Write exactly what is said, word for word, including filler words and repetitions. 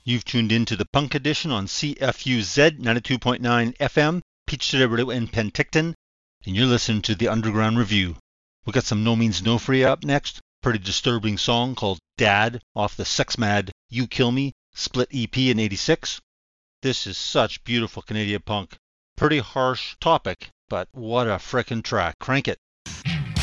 You've tuned into the Punk Edition on C F U Z ninety-two point nine F M, Peachtree in Penticton, and you're listening to the Underground Review. We got some No Means No for you up next. Pretty disturbing song called Dad off the Sex Mad You Kill Me split E P in eighty-six. This is such beautiful Canadian punk. Pretty harsh topic, but what a frickin' track. Crank it.